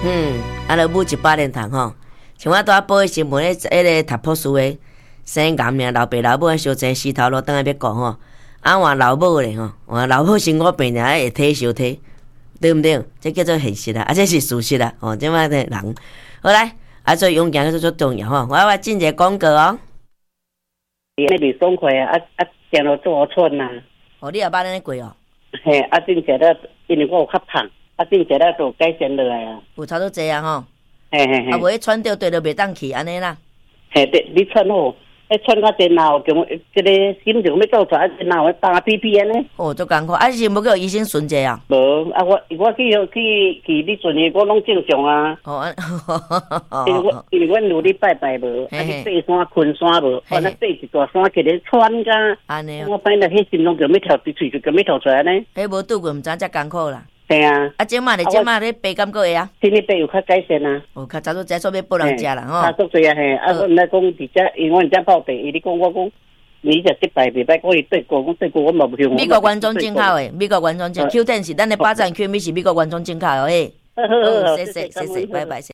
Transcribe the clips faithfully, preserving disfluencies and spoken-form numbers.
嗯，啊，老母一百年头吼，像我拄仔报的新闻，迄迄个读博士的生癌尔，老爸老母烧钱死头路，等下要讲吼。啊，换老母咧吼，换老母生我病尔会体烧体，对毋对？这叫做现实啊，啊，这是事实啊。哦，即摆的人，好来，啊，做勇敢，这最重要吼。我要进一个广告哦。 那边爽快啊！啊啊，行路做好喘呐。 哦，你也捌安尼过哦？ 嘿，啊，正常了，因为我有较胖，啊，正常了就改善落来啊。 有差不多济啊吼。 嘿嘿嘿。啊， 无迄喘着对着袂当去安尼啦。 嘿，对，你喘好。迄喘到真闹，就即个心情要做出来，真闹会打屁屁安尼。 哦，足艰苦，啊是无叫医生巡者啊？ 无，啊我我去去去你阵的，我拢正常啊。 哦，安， 因为我因为阮有咧拜拜无，啊去爬山、昆山无，啊那爬一大山起来喘甲。安尼哦。我反正迄心拢就要跳，喙就就要跳出来呢。迄无拄过，毋知遮艰苦啦。 对啊。啊， 即马咧，即马咧爬敢过会啊？ 今日爬有较改善啊。哦， 较早都在说要拨人食啦吼。 差足济啊嘿，啊我毋知讲伫遮，因为阮遮报地，伊咧讲我讲，你只失败袂歹，我伊对过，我对过我嘛无向。 美国原装进口诶，美国原装进 Q ten 是咱咧巴掌 Q 米是美国原装进口哦嘿。 好好好， 谢谢谢谢，拜拜。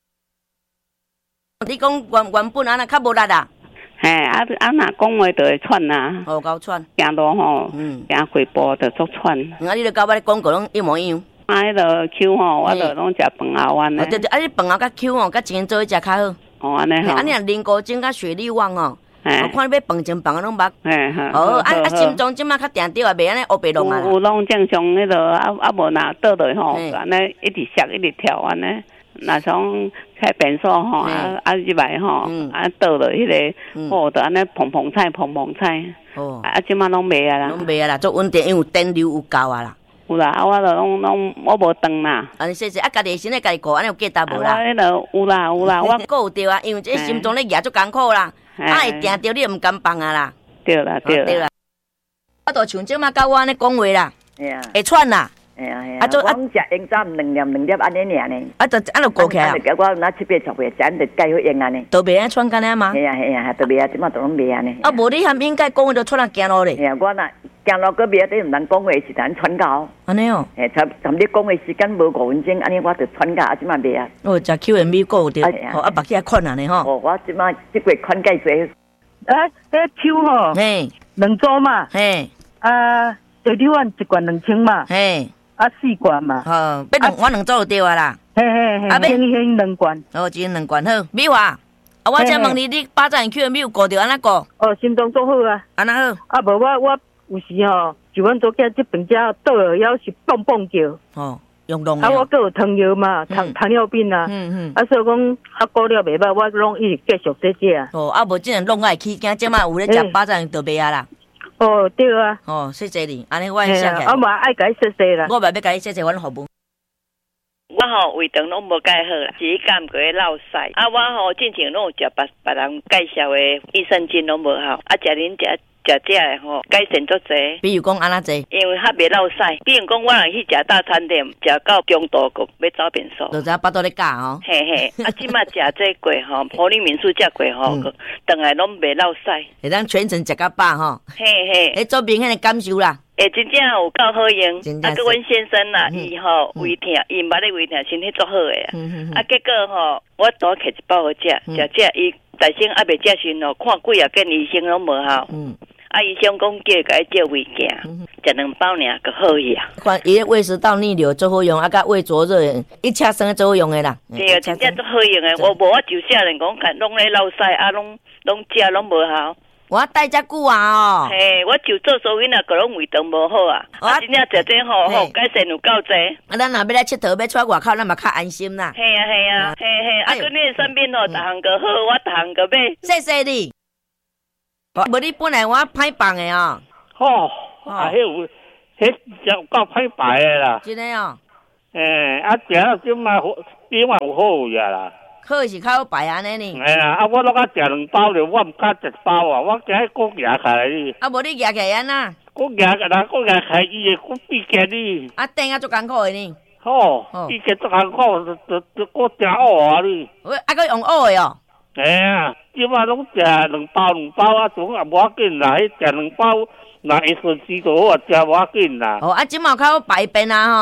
你讲原原本安那较无力啊？ 嘿，啊啊，若讲话就会喘呐。 哦，够喘。 行路吼，嗯，行几步就足喘。 啊，你著甲我咧广告拢一模一样。 啊，迄个 Q 吼，我著拢食饭后丸咧。 对对，啊，你饭后甲 Q 吼，甲钱做伙食较好。 哦，安尼吼。 啊，你若啉高精甲血力旺哦，我看你要饭前饭后拢捌。 嘿好。 哦，啊啊，心脏即马较定着啊，袂安尼乌白弄啊。 有拢正常迄个，啊啊无若倒落吼，安尼一直摔一直跳安尼。若从开便所吼，啊啊入来吼，啊倒落迄个，哦，就安尼碰碰菜碰碰菜。哦。啊，即马拢袂啊啦。 拢袂啊啦，足稳定，因为有电流有够啊啦。 有啦，啊我著拢拢我无断啦。 安尼谢谢，啊家己身体家己顾，安尼有价值无啦？ 我迄个有啦有啦，我顾有着啊，因为这心脏咧举足艰苦啦，啊会定着你毋甘放啊啦。 对啦对啦。 我著像即马甲我安尼讲话啦，会喘啦。 哎呀哎呀，啊做啊，食烟早两粒两粒安尼尔呢。 啊，就安就顾起来。 我那七八十岁，食就改好用安尼。 都袂安喘干呢吗？ 系啊系啊，都袂啊，即马都拢袂安尼。 啊，无你含应该讲话就出来行路咧。 系啊，我若行路个袂，你毋通讲话是咱喘到。 安尼哦。 诶，差差你讲话时间无五分钟，安尼我就喘到，啊，即马袂啊。 哦，食 Q M V 够着，哦，啊，目起来困啊呢吼。 哦，我即马即个困介济。 啊，迄 Q 吼，嘿，两组嘛，嘿，啊，最低碗一罐两千嘛，嘿。啊，四罐嘛， 好，要两我两组就对啊啦， 嘿嘿嘿，啊，要迄两罐， 哦，一人两罐好。美华，啊，我才问你，你巴掌 Q M V 有顾着安怎顾？ 哦，心脏做好啊， 安那好。 啊，无我我有时吼，就阮做囝这边遮倒了腰是蹦蹦叫， 哦，用弄啊，我搁有糖尿嘛，糖糖尿病啊，嗯嗯，啊，所以讲啊，顾了袂歹，我拢一直继续在食啊。 哦，啊，无即样弄爱起惊，即马有咧食巴掌就袂啊啦。 哦，对啊。 哦，谢谢你，安尼我会写起来。 我嘛爱甲伊谢谢啦。 我嘛要甲伊谢谢阮服务。 我吼胃肠拢无介好啦，只感觉落屎。啊，我吼之前拢有食别别人介绍的益生菌拢无好，啊，食恁食食这的吼改善足济。 比如讲安怎济？ 因为较袂落屎。比如讲我若去食大餐店，食到中途个要走便所。 就知巴肚咧教吼。 嘿嘿，啊，即马食这过吼，普利民宿食过吼，顿来拢袂落屎。 会当全程食到饱吼。 嘿嘿， 迄做明显的感受啦。 诶，真正有够好用。啊，个阮先生啦，伊吼胃疼，伊捌咧胃疼，身体足好诶啊。啊，结果吼，我多摕一包好食，食食伊大先还袂食时吼，看几啊间医生拢无效。嗯。啊，医生讲叫甲伊借胃镜，食两包尔就好去啊。 看伊咧胃食道逆流最好用，啊，甲胃灼热，一车生最好用诶啦。 对啊，真正足好用诶。我无我就少年讲，看拢咧落屎，啊，拢拢食拢无效。 我带遮久啊哦！ 嘿，我就做所囡仔，个拢胃肠无好啊！啊，真正食这吼吼，改善有够济。 啊，咱若要来佚佗，要出外口，咱嘛较安心啦。 嘿啊嘿啊，嘿嘿，啊，佮你的身边吼，逐项个好，我逐项个买。 谢谢你。无你本来我歹放的哦。 吼，啊，迄有，迄有够歹摆的啦。 真的哦。 诶，啊，食了即嘛好，即嘛有好味啊啦。 好是较好摆安尼呢。 哎呀，啊，我拢甲食两包了，我毋敢食一包啊，我惊迄骨夹起来哩。 啊，无你夹起来安那？ 骨夹个啦，骨夹开伊的骨闭起哩。 啊，顶啊足艰苦的呢。 吼，闭起足艰苦，就就就骨真乌啊哩。 喂，啊，佮用乌的哦。 哎呀，即马拢食两包两包啊，总也无要紧啦，迄食两包，若会顺时就好啊，食无要紧啦。 哦，啊，即马较好摆便啊吼。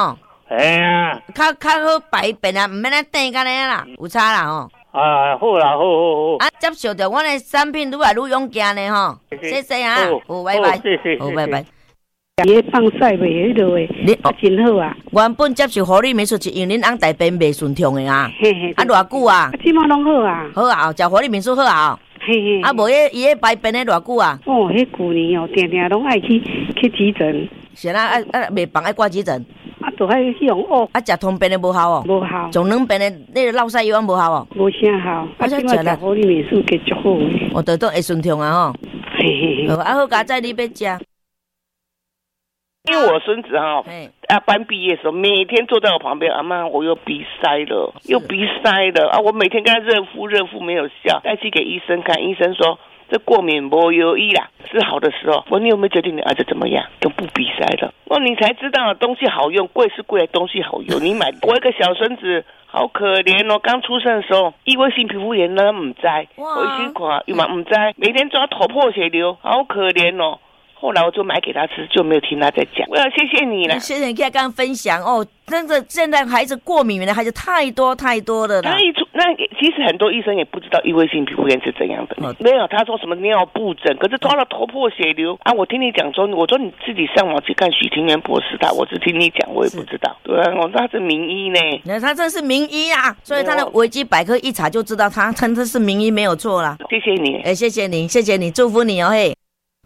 哎呀， 较较好排便啊，毋免咱等干咧啦，有差啦吼。 啊，好啦，好好好。 啊，接受着阮的产品愈来愈勇敢呢吼，谢谢啊，好，拜拜， 谢谢， 好，拜拜。 伊放屎袂迄落诶，你真好啊！ 原本接受活力民宿是因恁翁大便袂顺畅的啊，啊偌久啊？ 即马拢好啊， 好啊，食活力民宿好啊。 嘿嘿， 啊，无迄伊迄排便咧偌久啊？ 哦，迄旧年哦，定定拢爱去去急诊。 是啦，啊啊，袂放爱挂急诊。 啊，都爱去用哦。 啊，食通便的无效哦。 无效。 上两便的那个落屎药无效哦。 无啥效。啊，即马食活力民宿计足好诶。 哦，都都会顺畅啊吼。 嘿嘿嘿。 啊，好，家仔你要食。 因为我孙子哈、哦，啊，班毕业的时候每天坐在我旁边，阿妈我又鼻塞了，又鼻塞了啊！我每天跟他热敷热敷没有效，带去给医生看，医生说这过敏没有医啦，是好的时候。我说你有没有觉得你儿子怎么样，都不鼻塞了？我说你才知道东西好用，贵是贵，东西好用。你买我一个小孙子好可怜哦，刚出生的时候异位性皮肤炎呢，唔知，我一心看又嘛唔知，每天抓头破血流，好可怜哦。后来我就买给他吃，就没有听他在讲。我要谢谢你了， 谢谢你跟他刚分享哦。真的，现在孩子过敏的孩子太多太多了啦。 那一出那其实很多医生也不知道异位性皮肤炎是怎样的，哦、没有他说什么尿布疹，可是抓了头破血流啊！我听你讲说，我说你自己上网去看许庭元博士他，我只听你讲，我也不知道。对啊，我他是名医呢， 那他这是名医啊，所以他的维基百科一查就知道他真的是名医没有错啦。 谢谢你， 哎，谢谢你，谢谢你，祝福你哦嘿。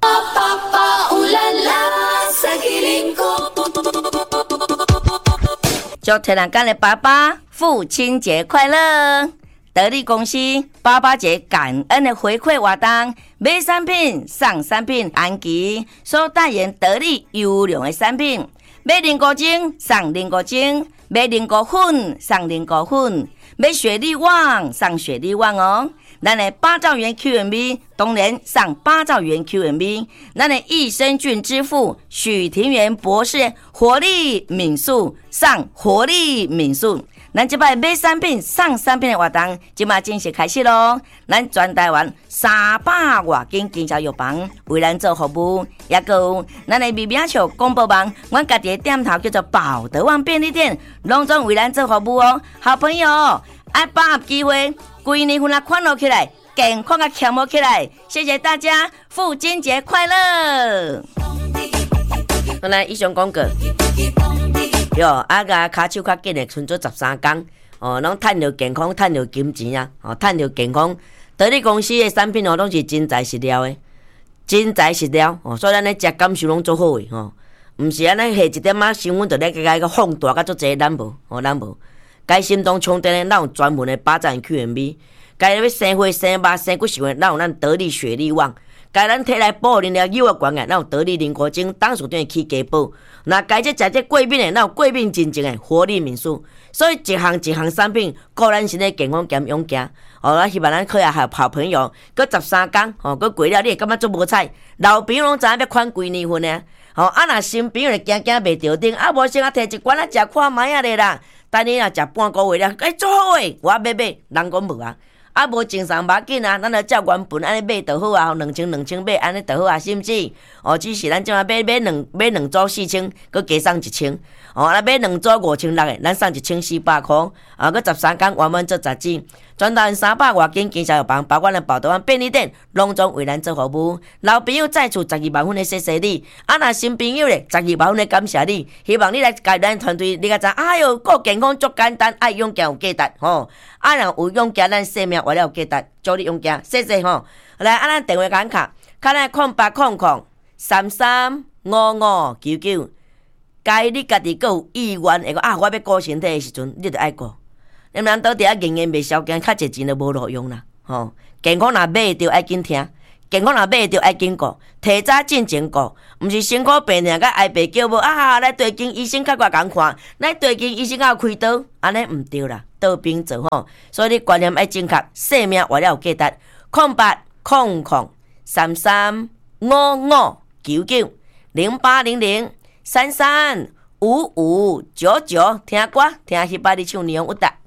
祝天然干的爸爸父亲节快乐！得力公司爸爸节感恩的回馈活动，买产品送产品，安琪所代言得力优良的产品，买零果精送零果精，买零果粉送零果粉，买雪力旺送雪力旺哦。咱的八兆元 Q M B 当然上八兆元 Q M B， 咱的益生菌之父许庭元博士活力民宿上活力民宿，咱这摆买产品送产品的活动即马正式开始咯。咱全台湾三百外间经销药房为咱做服务，也有咱的微名笑广播网，阮家己的店头叫做宝德旺便利店，拢总为咱做服务哦。好朋友，爱把握机会。规年份啊，快乐起来，健康啊，强活起来！谢谢大家，父亲节快乐！好来，以上广告。哟，啊个骹手较紧的，剩做十三天哦，拢趁着健康，趁着金钱啊，哦，趁着健康。得力公司的产品哦，拢是真材实料的，真材实料哦，所以咱咧食感受拢做好的吼，毋是安尼下一点仔成分就咧个个放大甲足济，咱无哦，咱无。该心动充电的，咱有专门的八站 Q M B。该要生火、生肉、生骨想的，咱有咱得力雪力旺。该咱摕来保能了幼儿园的，咱有得力零果精，当属店起家宝。那该这食这贵宾的，咱有贵宾真正的活力民宿。所以一项一项产品，顾咱身体健康兼勇敢。哦，我希望咱可以还有好朋友，搁十三天，哦，搁过了，你会感觉足无彩。老朋友拢知影要款几年份呢？哦，啊若新朋友就惊惊袂着顶，啊无先啊摕一罐啊食看卖啊咧啦。等你若食半个月了，哎，做好诶，我要买，人讲无啊，啊无正常无紧啊，咱就照原本安尼买就好啊，两千两千买安尼就好啊，是毋是？哦，只是咱即马买买两买两组四千，佮加送一千，哦，啊买两组五千六诶，咱送一千四百箍，啊，佮十三天完满做十支，全台三百外间经销药房，包括咱宝德湾便利店，拢总为咱做服务。老朋友再次十二万分的谢谢你，啊若新朋友咧，十二万分的感谢你，希望你来加咱团队，你甲知，哎哟，顾健康足简单，爱勇敢有价值吼，啊若有勇敢，咱生命活了有价值，祝你勇敢，谢谢吼。来，啊咱电话讲卡，卡咱空八空空三三五五九九，该你家己有意愿会讲啊，我要顾身体的时阵，你就爱顾。你们倒伫遐硬硬袂消减，较侪钱就无路用啦。吼、哦，健康若买着爱紧听，健康若买着爱紧顾，提早进前顾，毋是身躯病痛甲挨白叫无啊！来对经医生较悬共看，来对经医生较有开刀，安尼毋对啦，倒兵做吼。所以你观念爱正确，生命活了有价值。空八空空三三五五九九零八零零三三五五九九，听歌听迄摆你唱《霓虹有达》。